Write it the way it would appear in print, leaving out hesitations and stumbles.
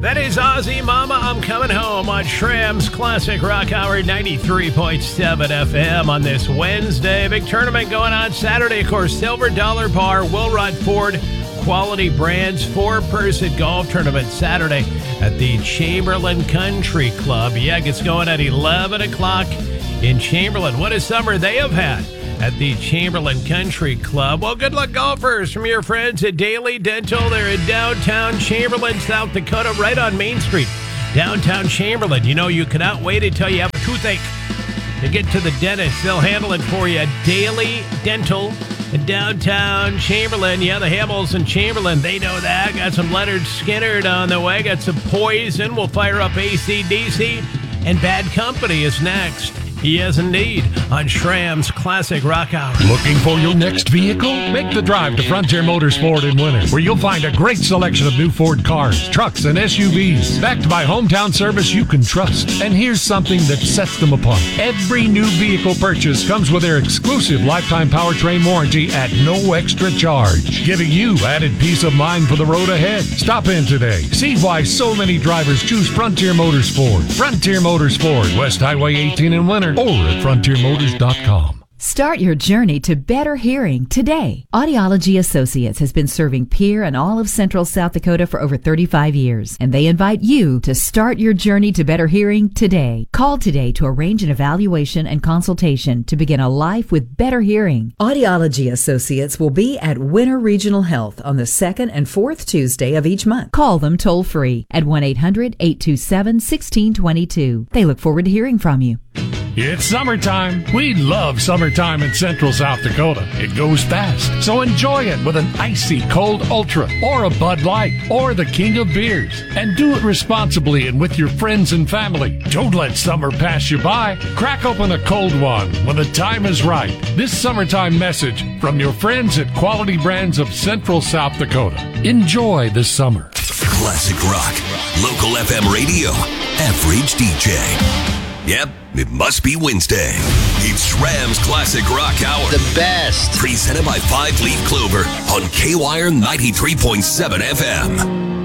That is Ozzy Mama, I'm Coming Home on Shram's Classic Rock Hour 93.7 FM on this Wednesday. Big tournament going on Saturday, of course. Silver Dollar Bar, Wilrod Ford Quality Brands 4-person golf tournament Saturday at the Chamberlain Country Club. Yeah, it gets going at 11 o'clock in Chamberlain. What a summer they have had at the Chamberlain Country Club. Well, good luck, golfers, from your friends at Daily Dental. They're in downtown Chamberlain, South Dakota, right on Main Street. Downtown Chamberlain. You know, you cannot wait until you have a toothache to get to the dentist. They'll handle it for you. Daily Dental in downtown Chamberlain. Yeah, the Hamels in Chamberlain, they know that. Got some Leonard Skinner on the way. Got some Poison. We'll fire up AC/DC. And Bad Company is next. Yes, indeed, on Shram's Classic Rock Hour. Looking for your next vehicle? Make the drive to Frontier Motors Ford in Winter, where you'll find a great selection of new Ford cars, trucks, and SUVs, backed by hometown service you can trust. And here's something that sets them apart. Every new vehicle purchase comes with their exclusive lifetime powertrain warranty at no extra charge, giving you added peace of mind for the road ahead. Stop in today. See why so many drivers choose Frontier Motors Ford. Frontier Motors Ford, West Highway 18 in Winter, or at frontiermotors.com. Start your journey to better hearing today. Audiology Associates has been serving Pierre and all of Central South Dakota for over 35 years, and they invite you to start your journey to better hearing today. Call today to arrange an evaluation and consultation to begin a life with better hearing. Audiology Associates will be at Winter Regional Health on the 2nd and 4th Tuesday of each month. Call them toll-free at 1-800-827-1622. They look forward to hearing from you. It's summertime. We love summertime in Central South Dakota. It goes fast, so enjoy it with an icy cold Ultra or a Bud Light or the king of beers. And do it responsibly and with your friends and family. Don't let summer pass you by. Crack open a cold one when the time is right. This summertime message from your friends at Quality Brands of Central South Dakota. Enjoy this summer. Classic rock, local FM radio, average DJ. Yep, it must be Wednesday. It's Shram's Classic Rock Hour. The best. Presented by 5 Leaf Clover on K-Wire 93.7 FM.